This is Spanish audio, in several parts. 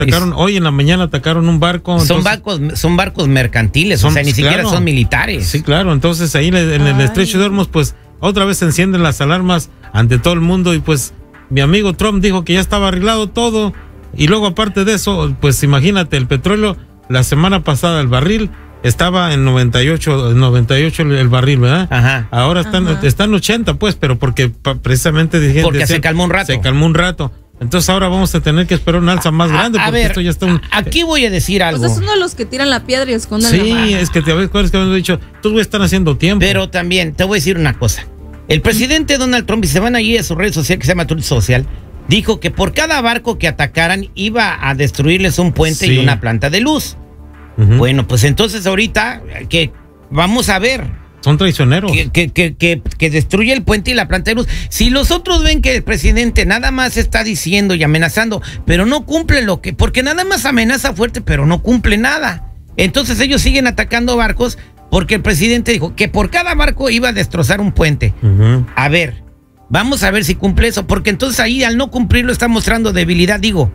Hoy en la mañana atacaron un barco. Son barcos mercantiles, o sea, ni siquiera son militares. Sí, claro. Entonces ahí en el estrecho de Hormuz, pues otra vez se encienden las alarmas ante todo el mundo y pues mi amigo Trump dijo que ya estaba arreglado todo. Y luego aparte de eso, pues imagínate, el petróleo, la semana pasada el barril estaba en 98 el barril, ¿verdad? Ajá. Ahora están 80, pues, pero porque precisamente dijeron... Porque se calmó un rato. Se calmó un rato. Entonces ahora vamos a tener que esperar una alza más grande. A porque ver, esto ya está aquí voy a decir algo. Pues es uno de los que tiran la piedra y esconden la mano. Sí, es que te acuerdas que habíamos dicho, estos güeyes están haciendo tiempo. Pero también, te voy a decir una cosa. El presidente Donald Trump, y se van allí a su red social que se llama Truth Social, dijo que por cada barco que atacaran iba a destruirles un puente y una planta de luz. Bueno, pues entonces ahorita que vamos a ver. Son traicioneros. Que destruye el puente y la planta de luz. Si los otros ven que el presidente nada más está diciendo y amenazando, pero no cumple porque nada más amenaza fuerte, pero no cumple nada. Entonces ellos siguen atacando barcos porque el presidente dijo que por cada barco iba a destrozar un puente. A ver, vamos a ver si cumple eso, porque entonces ahí al no cumplirlo está mostrando debilidad, digo.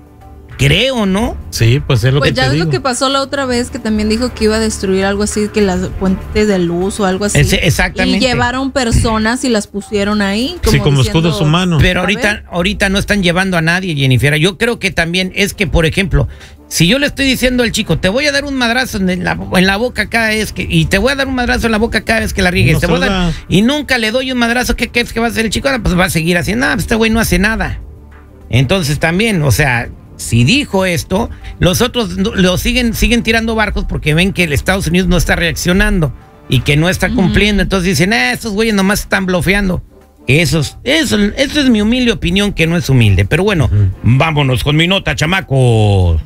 Creo, ¿no? Sí, pues es lo que te digo. Pues ya es lo que pasó la otra vez, que también dijo que iba a destruir algo así, que las puentes de luz o algo así. Exactamente. Y llevaron personas y las pusieron ahí. Como escudos humanos. Pero ahorita no están llevando a nadie, Jennifer. Yo creo que también es que, por ejemplo, si yo le estoy diciendo al chico, te voy a dar un madrazo en la boca cada vez y te voy a dar un madrazo en la boca cada vez que la riegues, y nunca le doy un madrazo, ¿qué es que va a hacer el chico? Ahora pues va a seguir haciendo nada, este güey no hace nada. Entonces también, o sea, si dijo esto, los otros lo siguen tirando barcos porque ven que el Estados Unidos no está reaccionando y que no está cumpliendo. Entonces dicen, estos güeyes nomás están blofeando. Eso es mi humilde opinión, que no es humilde. Pero bueno, vámonos con mi nota, chamacos.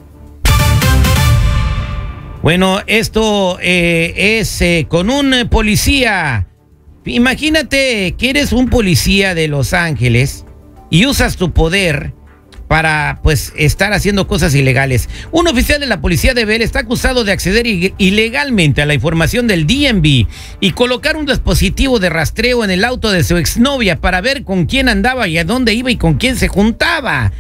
Bueno, esto es con un policía. Imagínate que eres un policía de Los Ángeles y usas tu poder para, pues, estar haciendo cosas ilegales. Un oficial de la policía de Bell está acusado de acceder ilegalmente a la información del DMV y colocar un dispositivo de rastreo en el auto de su exnovia para ver con quién andaba y a dónde iba y con quién se juntaba.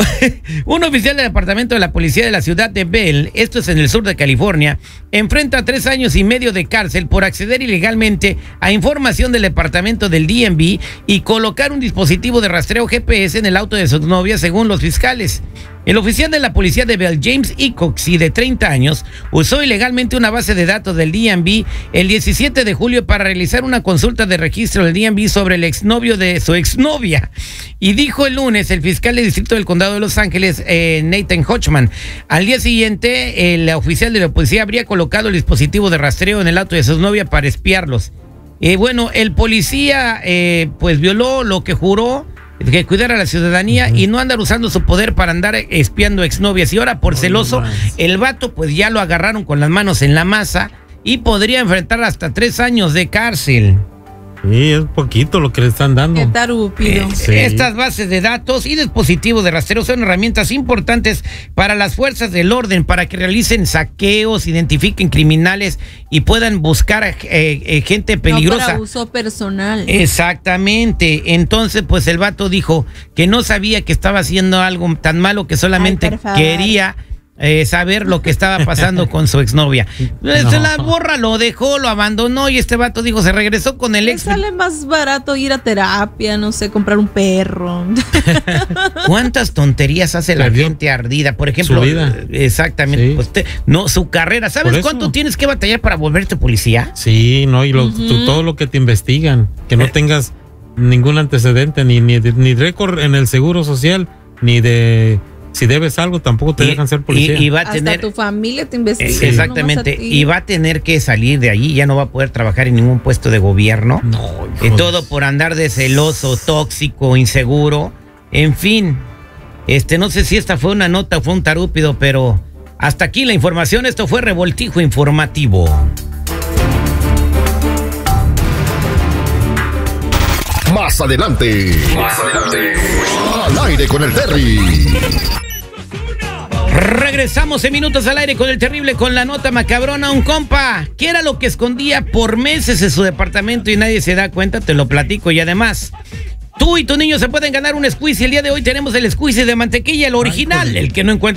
Un oficial del departamento de la policía de la ciudad de Bell, esto es en el sur de California, enfrenta 3 años y medio de cárcel por acceder ilegalmente a información del departamento del DMV y colocar un dispositivo de rastreo GPS en el auto de su exnovia, según los fiscales. El oficial de la policía de Bell, James Ecoxy, de 30 años, usó ilegalmente una base de datos del DMV el 17 de julio para realizar una consulta de registro del DMV sobre el exnovio de su exnovia. Y dijo el lunes el fiscal del distrito del condado de Los Ángeles, Nathan Hodgman. Al día siguiente, el oficial de la policía habría colocado el dispositivo de rastreo en el auto de su exnovia para espiarlos. Bueno, el policía pues violó lo que juró, que cuidar a la ciudadanía y no andar usando su poder para andar espiando exnovias. Y ahora, por celoso, el vato pues ya lo agarraron con las manos en la masa y podría enfrentar hasta 3 años de cárcel. Sí, es poquito lo que le están dando. Qué tarúpido. Estas bases de datos y dispositivos de rastreo son herramientas importantes para las fuerzas del orden, para que realicen saqueos, identifiquen criminales y puedan buscar gente peligrosa. No para uso personal. Exactamente. Entonces, pues el vato dijo que no sabía que estaba haciendo algo tan malo, que solamente quería saber lo que estaba pasando con su exnovia. Se la borra, lo dejó, lo abandonó y este vato dijo, se regresó con el ex. Sale más barato ir a terapia, no sé, comprar un perro. ¿Cuántas tonterías hace la gente ardida? Por ejemplo, su vida. Exactamente. Sí. Pues su carrera. ¿Sabes cuánto tienes que batallar para volverte policía? Sí, no, y todo lo que te investigan, que no tengas ningún antecedente, ni récord en el seguro social, ni de... Si debes algo, tampoco te dejan ser policía. Y va a tener, hasta tu familia te investiga. Exactamente. Y va a tener que salir de allí. Ya no va a poder trabajar en ningún puesto de gobierno. No, y todo por andar de celoso, tóxico, inseguro. En fin. No sé si esta fue una nota o fue un tarúpido, pero hasta aquí la información. Esto fue Revoltijo Informativo. Más adelante. Al aire con el Terry. Regresamos en minutos al aire con el terrible, con la nota macabrona. Un compa, ¿qué era lo que escondía por meses en su departamento y nadie se da cuenta? Te lo platico. Y además, Tú y tu niño se pueden ganar un squeezy. El día de hoy tenemos el squeezy de mantequilla, el original, el que no encuentra